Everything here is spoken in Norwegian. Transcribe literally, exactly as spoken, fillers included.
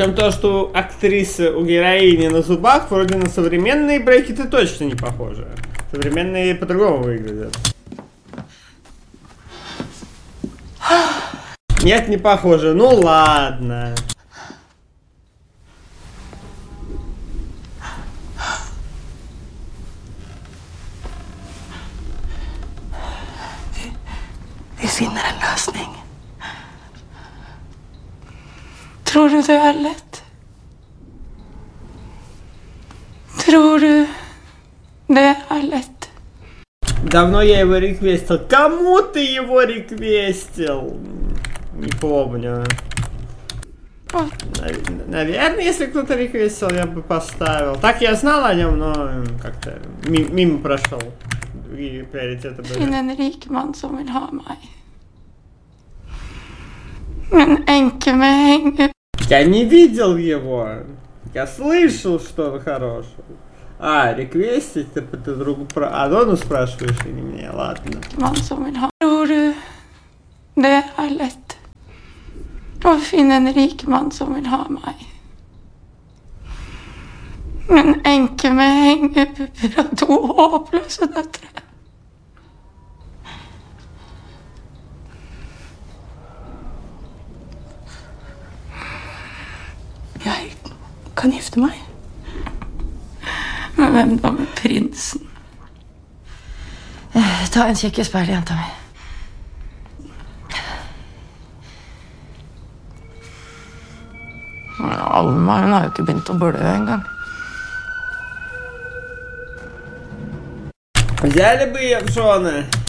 Причем то, что актрисы у героини на зубах, вроде на современные брекеты точно не похожи. Современные по-другому выглядят. Нет, не похоже. Ну ладно. Vi finner en lösning. Tror du det är lätt? Tror du det är lätt? Давно я его реквестил. Кому ты его реквестил? Не помню. Нав- Наверное, если кто-то реквестил, я бы поставил. Так я знал о нем, но как-то ми- мимо прошел. Другие приоритеты были. Finna en rik man som vill ha mig. En enke med häng. Я не видел его. Я слышал, что он хороший. А, реквестить ты, ты другу про... А, Дону спрашиваешь, или мне? Ладно. Man som vill ha. Tror du det är lätt? Och finna en rik man som vill ha mig. En enke med hängbur och två hopplösa döttrar. Jag kan gifta mig. Men vem då med prinsen? Ta en kikk i speilet, jenta mi. Alma, hun har jo ikke begynt å blø engang. Взяли бы ее в жены.